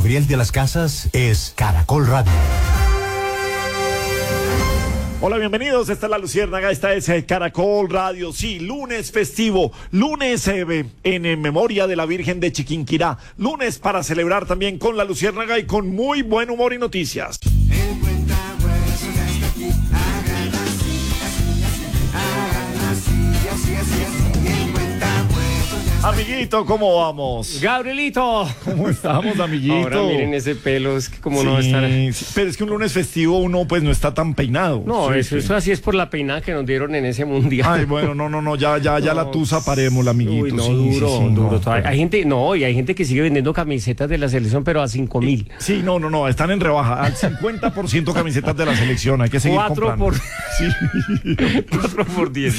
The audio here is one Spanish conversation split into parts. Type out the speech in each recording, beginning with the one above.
Gabriel de las Casas es Caracol Radio. Hola, bienvenidos, esta es La Luciérnaga, esta es Caracol Radio, sí, lunes festivo, lunes en memoria de la Virgen de Chiquinquirá, lunes para celebrar también con La Luciérnaga y con muy buen humor y noticias. El cuentahuesos ya está aquí, háganlo así, háganlo así, el cuentahuesos ya está aquí. Amiguito, ¿cómo vamos? Gabrielito, ¿Cómo estamos, amiguito? ahora miren ese pelo, es que como Sí, no estar... sí, pero es que un lunes festivo uno pues no está tan peinado. No, Sí, eso así es por la peinada que nos dieron en ese mundial. Ay, bueno, no, ya No, la tusa parémosla, amiguito. Uy, no, Sí, duro, sí, duro. no, Todavía. pero- Hay gente, y hay gente que sigue vendiendo camisetas de la selección, pero a 5.000. Sí, no, están en rebaja, al 50% camisetas de la selección, hay que seguir 4 comprando. por... Sí. 4 por 10.000.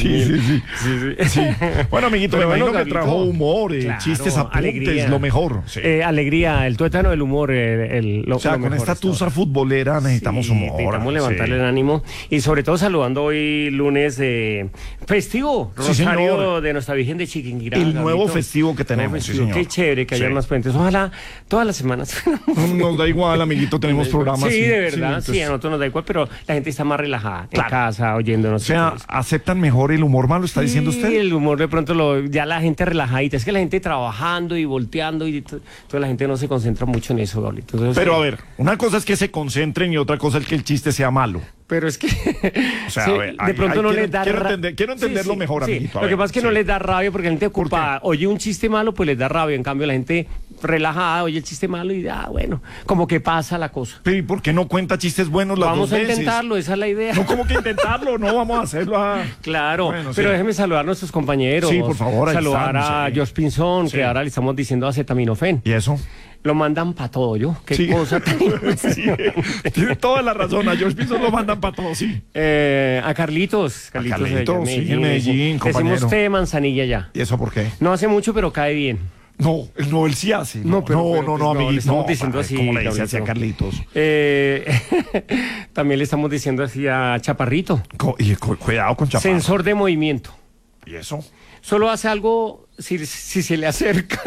Sí. Bueno, amiguito, Pero me imagino bueno, que Gabrielito, trajo humor, claro, chistes, apuntes, alegría. lo mejor. Sí. Alegría, el tuétano del humor. O sea, lo con mejor esta es todo. tusa futbolera necesitamos Sí, humor. necesitamos levantarle el ánimo y sobre todo saludando hoy lunes festivo, Sí, Rosario señor. de Nuestra Virgen de Chiquinquirá. El nuevo Gabrielito. festivo que Nuevo tenemos, sí, festivo. señor. Qué chévere que haya Sí. más puentes. Ojalá todas las semanas. Nos da igual, amiguito, tenemos programas. Sí, de verdad, entonces, sí, a nosotros nos da igual, pero la gente está más relajada Claro. en casa, oyéndonos. O sea, aceptan mejor el humor malo, está diciendo Sí, usted. el humor de pronto ya la gente relajadita. Es que la gente trabajando y volteando y entonces la gente no se concentra mucho en eso, Gabriel. Entonces, Pero a ver, una cosa es que se concentren y otra cosa es que el chiste sea malo. Pero es que O sea, sí, a ver, de pronto no les da quiero entenderlo mejor, amiguito. a Lo que ver, pasa es que no sí. les da rabia porque la gente ocupa, oye un chiste malo, pues les da rabia. En cambio, la gente relajada oye el chiste malo y bueno, como que pasa la cosa. Pero ¿y por qué no cuenta chistes buenos las Vamos dos a veces? intentarlo, esa es la idea. No, como que intentarlo, no, vamos a hacerlo. Claro, Bueno, pero sí. déjeme saludar a nuestros compañeros. Sí, por favor, ahí saludar estamos, a sí. George Pinzón, Sí. que ahora le estamos diciendo acetaminofén. ¿Y eso? Lo mandan para todo, ¿yo? Qué Sí. cosa tan Sí, tiene toda la razón. A George Pinzón lo mandan para todo, sí. A Carlitos. Carlitos, Carlitos, allá sí, en Medellín, compañero. Decimos té de manzanilla ya. ¿Y eso por qué? No hace mucho, pero cae bien. No, él sí hace. No, pero no, le amiguito. estamos No, diciendo así, ¿cómo le dice así a Gabrielito? Carlitos? También le estamos diciendo así a Chaparrito. Cuidado con Chaparro. Sensor de movimiento. ¿Y eso? Solo hace algo si se le acercan.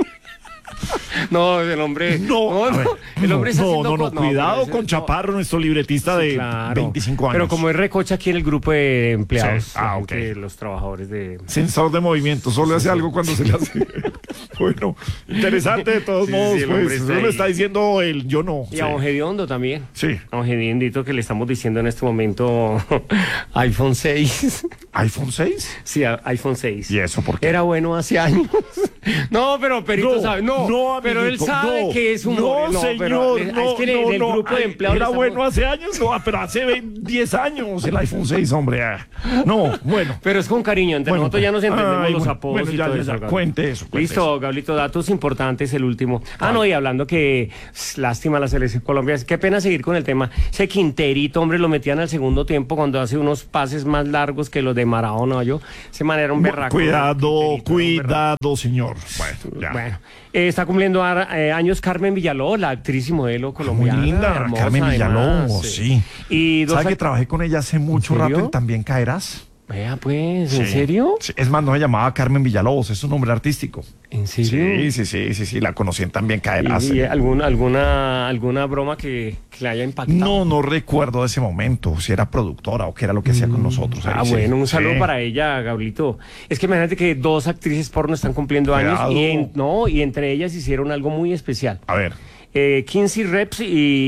No, el hombre. No, a ver, el hombre está haciendo no, cosas- cuidado pero ese- con no. Chaparro, nuestro libretista Sí, de claro. 25 años. Pero como es recocha aquí en el grupo de empleados, Sí. Ah, la ok. gente, los trabajadores de... Sensor de movimiento, solo hace algo cuando se le hace. Bueno, interesante de todos Sí, modos, sí, el hombre pues. está Eso lo ahí. está diciendo el yo no. Y Sí. a Don Gediondo también. Sí. A Don Gediondito que le estamos diciendo en este momento iPhone 6. ¿iPhone 6? Sí, iPhone 6. ¿Y eso por qué? Era bueno hace años. No, pero Perito sabe. No, pero él amiguito, sabe no. que es humor. No, pero señor, es que en el grupo de Ay, empleados Era le estamos- bueno hace años, no, pero hace 10 años el iPhone 6, hombre. No, bueno. Pero es con cariño, entre Bueno, nosotros ya nos entendemos ay, los bueno, apodos bueno, y ya, todo ya, eso. ya, Gabriel. cuente eso, cuente Listo, Gablito, datos importantes, el último. No, y hablando que lástima la selección Colombia, qué pena seguir con el tema. Ese Quinterito, hombre, lo metían al segundo tiempo cuando hace unos pases más largos que los de Maradona, yo. Ese man era un berraco. Cuidado, señor. Bueno, ya. Bueno, está cumpliendo años Carmen Villaló, la actriz y modelo colombiana. Muy linda, hermosa, Carmen Villaló, además, sí. Y dos ¿Sabe que trabajé con ella hace mucho ¿En rato serio? en También Caerás? Vea, pues, ¿en Sí. serio? Sí, es más, no se llamaba Carmen Villalobos, es un nombre artístico. ¿En serio? Sí, la conocí en También Caerás. ¿Y alguna broma que le haya impactado? No recuerdo ese momento, si era productora o qué era lo que hacía con nosotros. ahí, sí. Bueno, un saludo Sí. para ella, Gablito. Es que imagínate que dos actrices porno están cumpliendo años Cuidado. y entre ellas hicieron algo muy especial. A ver, Kinsey Reps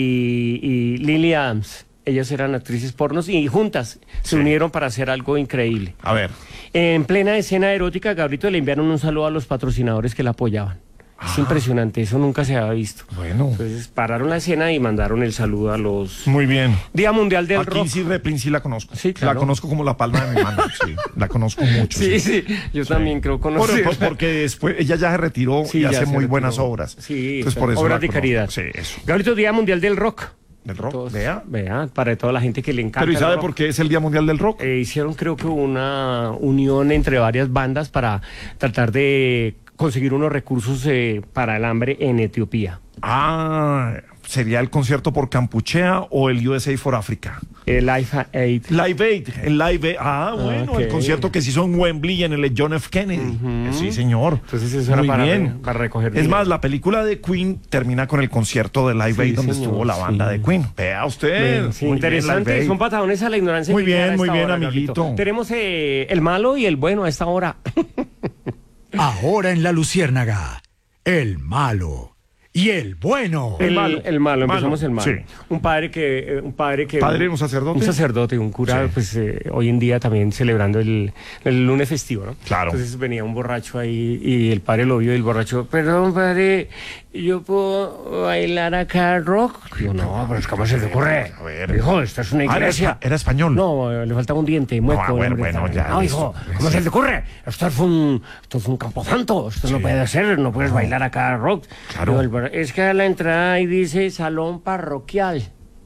y Lily Adams. Ellas eran actrices pornos y juntas se unieron para hacer algo increíble. a ver. En plena escena erótica, Gabrito le enviaron un saludo a los patrocinadores que la apoyaban. Es impresionante, eso nunca se había visto. Bueno, Entonces pararon la escena y mandaron el saludo a los... muy bien. Día Mundial del A Rock. Kinsey Replin sí la conozco. Sí, claro. La conozco como la palma de mi mano, sí. La conozco mucho. Sí, yo también creo conocer. Porque después ella ya se retiró Sí, y ya hace se muy retiró. buenas obras. Sí, entonces por eso obras la de conozco. caridad. Sí, eso. Gabrito, Día Mundial del Rock. Del rock. Todos, Vea. para toda la gente que le encanta. Pero ¿y el sabe rock. por qué es el Día Mundial del Rock? Hicieron creo que una unión entre varias bandas para tratar de conseguir unos recursos para el hambre en Etiopía. ¿Sería el concierto por Campuchea o el USA for Africa? Live Aid. Live Aid, el Live Aid. Bueno, ok. el concierto que se hizo en Wembley en el John F. Kennedy. Sí, señor. Entonces eso era Muy para, bien. para recoger Es dinero. más, la película de Queen termina con el concierto de Live Sí, Aid donde señor, estuvo la banda sí. de Queen. Vea usted. Sí, Muy bien, interesante, Live Aid. son patadones a la ignorancia. Muy militar bien, a muy esta bien, hora, amiguito. Gabrielito. Tenemos el malo y el bueno a esta hora. Ahora en La Luciérnaga, el malo y el bueno. El malo. malo, empezamos el malo. Sí. Un padre que... ¿Padre, un sacerdote? Un sacerdote, un cura, Sí. pues hoy en día también celebrando el lunes festivo, ¿no? Claro. Entonces venía un borracho ahí y el padre lo vio y el borracho, perdón, padre, ¿yo puedo bailar acá rock? Digo, no, pero es ¿cómo se te ocurre? A ver. Hijo, esta es una iglesia. Era español. No, le faltaba un diente, mueco. Ah, bueno, hombre, bueno, ya, No, listo. hijo, ¿cómo se te ocurre? Esto es un camposanto, esto no puede ser, no puedes bailar acá rock. Claro. Digo, es que a la entrada ahí dice salón parroquial.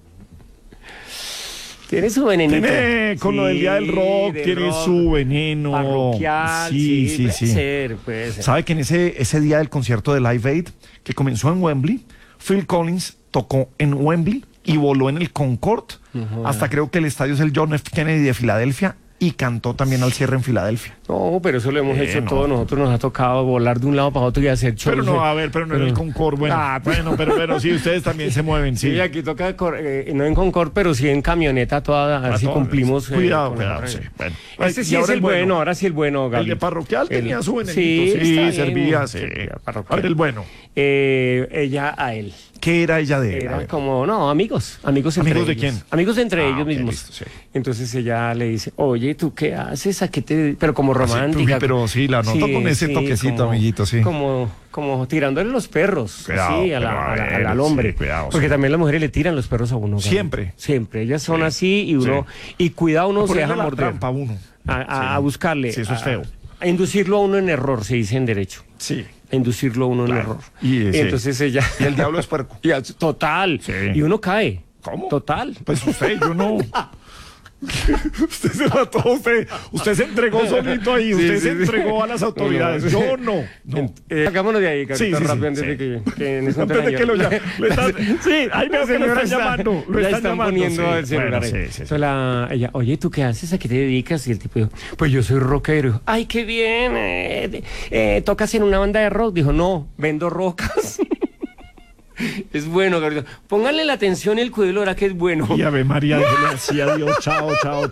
Tiene su venenito. Tiene, con lo del día del rock, tiene su veneno. Parroquial, Sí. puede ser. ¿Sabe que en ese día del concierto de Live Aid, que comenzó en Wembley, Phil Collins tocó en Wembley y voló en el Concorde hasta creo que el estadio es el John F. Kennedy de Filadelfia y cantó también al cierre en Filadelfia. No, pero eso lo hemos hecho no. todos. Nosotros nos ha tocado volar de un lado para otro y hacer shows. Pero no, a ver, pero no en el Concorde. Bueno, Ah, pues. pero sí, ustedes también se mueven, sí. Sí, aquí toca, no en Concord, pero sí en camioneta toda, a ver si todas. cumplimos. Cuidado, con la cuidado, regla. sí. Bueno. Este Y sí es ahora el bueno, ahora sí el bueno, Gaby. El de parroquial tenía su venenito, Sí, sí, está bien. servía, sí. Parroquial. A ver, el bueno. Ella a él. ¿Qué era ella de él? A Era ver. como, no, amigos entre ¿Amigos de ellos. quién? Amigos entre Ah, ellos ok, mismos. listo, sí. Entonces ella le dice, oye, ¿tú qué haces? ¿A qué te...? Pero como romántica. uy, pero sí, la noto con ese toquecito, amiguito, sí. Como tirándole los perros, Cuidado, sí, pero a ver, al hombre. sí, cuidado, Porque sí. también las mujeres le tiran los perros a uno. Gaby. Siempre. Siempre. Ellas son así y uno... Y cuidado, uno se Ponerle deja la morder. trampa a uno. A buscarle. Sí, eso es feo. A inducirlo a uno en error, se dice en derecho. Sí. A inducirlo a uno en Claro. error. Y, sí. entonces ella... Y el diablo es puerco. Total. Sí. Y uno cae. ¿Cómo? Total. Pues usted, yo no. Usted se mató, usted se entregó solito ahí, usted se entregó a las autoridades. Yo no. Hagámonos de ahí, Sí, Carito, sí, rápido, sí, antes sí. de que en ese Antes de que lo llamen. Sí, ahí veo que lo están llamando. Lo ya están están llamando. poniendo sí. el celular. Bueno, ahí. sí, sí, sí. Entonces ella, oye, ¿tú qué haces? ¿A qué te dedicas? Y el tipo dijo, pues yo soy rockero. Ay, qué bien. ¿Tocas en una banda de rock? Dijo, no, vendo rocas. Es bueno, Carito. Pónganle la atención y el cuidado, ahora que es bueno. Y Ave María, déjele así, adiós, chao, chao, chao.